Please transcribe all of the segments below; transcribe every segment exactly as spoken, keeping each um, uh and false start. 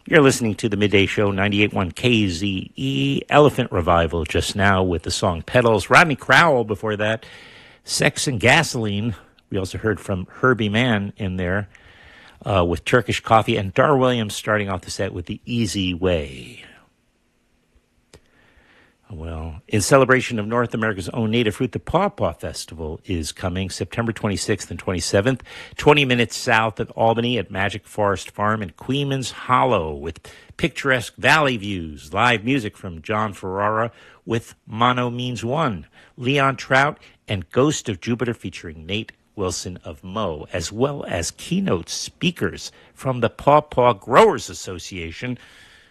You're listening to the Midday Show, ninety-eight point one K Z E, Elephant Revival just now with the song Petals. Rodney Crowell before that, Sex and Gasoline. We also heard from Herbie Mann in there uh, with Turkish Coffee, and Dar Williams starting off the set with The Easy Way. Well, in celebration of North America's own native fruit, the Paw Paw Festival is coming September twenty-sixth and twenty-seventh, twenty minutes south of Albany at Magic Forest Farm in Queens Hollow, with picturesque valley views, live music from John Ferrara with Mono Means One, Leon Trout, and Ghost of Jupiter featuring Nate Wilson of Mo, as well as keynote speakers from the Paw Paw Growers Association,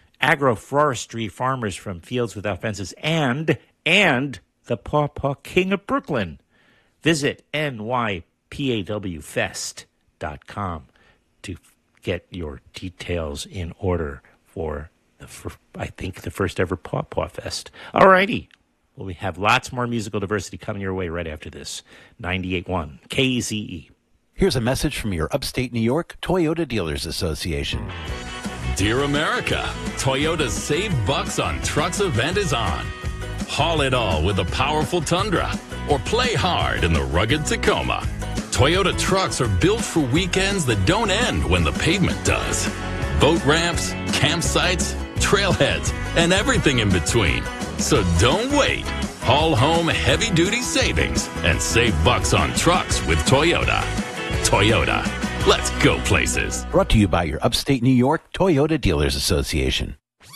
agroforestry farmers from Fields Without Fences, and and the Paw Paw King of Brooklyn. Visit N Y P A W fest dot com to get your details in order for, the for I think, the first ever Paw Paw Fest. All righty. Well, we have lots more musical diversity coming your way right after this. ninety-eight point one K Z E. Here's a message from your upstate New York Toyota Dealers Association. Dear America, Toyota's Save Bucks on Trucks event is on. Haul it all with the powerful Tundra, or play hard in the rugged Tacoma. Toyota trucks are built for weekends that don't end when the pavement does. Boat ramps, campsites, trailheads, and everything in between. So don't wait. Haul home heavy-duty savings and save bucks on trucks with Toyota. Toyota. Let's go places. Brought to you by your upstate New York Toyota Dealers Association.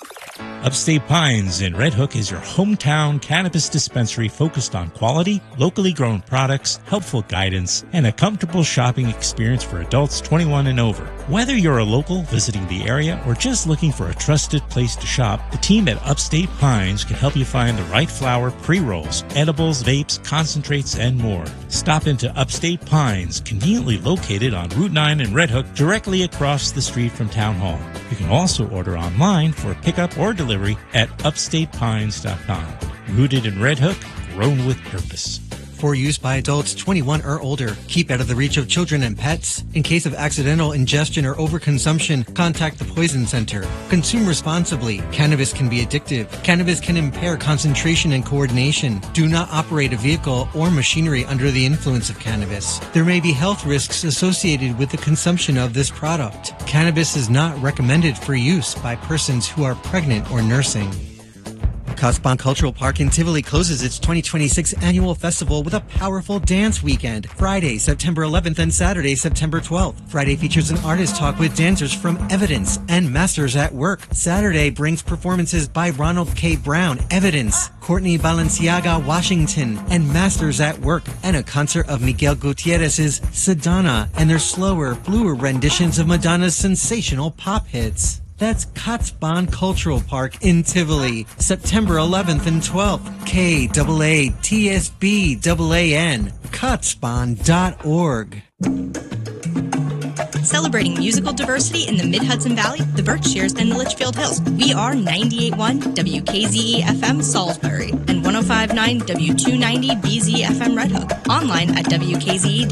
Upstate Pines in Red Hook is your hometown cannabis dispensary focused on quality, locally grown products, helpful guidance, and a comfortable shopping experience for adults twenty-one and over. Whether you're a local visiting the area or just looking for a trusted place to shop, the team at Upstate Pines can help you find the right flower, pre-rolls, edibles, vapes, concentrates, and more. Stop into Upstate Pines, conveniently located on Route nine in Red Hook, directly across the street from Town Hall. You can also order online for pickup or delivery at upstate pines dot com. Rooted in Red Hook, grown with purpose. For use by adults twenty-one or older. Keep out of the reach of children and pets. In case of accidental ingestion or overconsumption, contact the Poison Center. Consume responsibly. Cannabis can be addictive. Cannabis can impair concentration and coordination. Do not operate a vehicle or machinery under the influence of cannabis. There may be health risks associated with the consumption of this product. Cannabis is not recommended for use by persons who are pregnant or nursing. Cutsbon Cultural Park in Tivoli closes its twenty twenty-six annual festival with a powerful dance weekend. Friday, September eleventh and Saturday, September twelfth. Friday features an artist talk with dancers from Evidence and Masters at Work. Saturday brings performances by Ronald K. Brown, Evidence, Courtney Balenciaga, Washington, and Masters at Work, and a concert of Miguel Gutierrez's Sedona and their slower, bluer renditions of Madonna's sensational pop hits. That's Cutsbon Cultural Park in Tivoli, September eleventh and twelfth. K A A T S B A A N, cutsbon dot org. Celebrating musical diversity in the Mid-Hudson Valley, the Berkshires, and the Litchfield Hills. We are ninety-eight point one W K Z E F M Salisbury and one oh five point nine W two ninety B Z F M Red Hook. Online at W K Z E